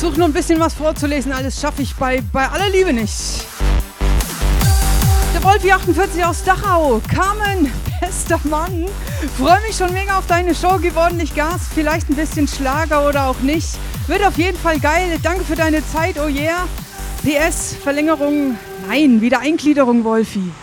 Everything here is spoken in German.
Suche nur ein bisschen was vorzulesen, alles schaffe ich bei aller Liebe nicht. Der Wolfi 48 aus Dachau. Carmen, bester Mann. Freue mich schon mega auf deine Show. Gib ordentlich Gas. Vielleicht ein bisschen Schlager oder auch nicht. Wird auf jeden Fall geil. Danke für deine Zeit. Oh yeah. PS, Verlängerung. Nein, Wiedereingliederung, Wolfi.